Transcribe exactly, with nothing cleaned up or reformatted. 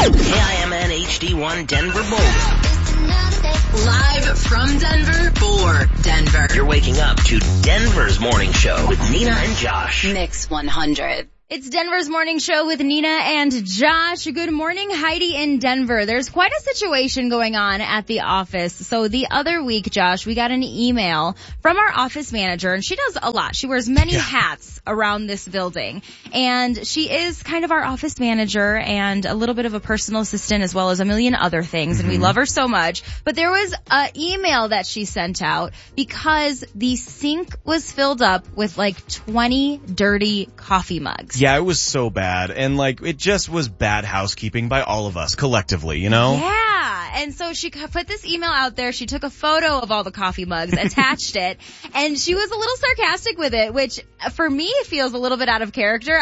K I M N H D one Denver Boulder. Live from Denver for Denver. You're waking up to Denver's Morning Show with Nina and Josh. Mix one hundred. It's Denver's Morning Show with Nina and Josh. Good morning, Heidi in Denver. There's quite a situation going on at the office. So the other week, Josh, we got an email from our office manager, and she does a lot. She wears many yeah. hats around this building. And she is kind of our office manager and a little bit of a personal assistant as well as a million other things. Mm-hmm. And we love her so much. But there was an email that she sent out because the sink was filled up with like twenty dirty coffee mugs. Yeah, it was so bad. And, like, it just was bad housekeeping by all of us collectively, you know? Yeah. And so she put this email out there. She took a photo of all the coffee mugs, attached it, and she was a little sarcastic with it, which for me feels a little bit out of character.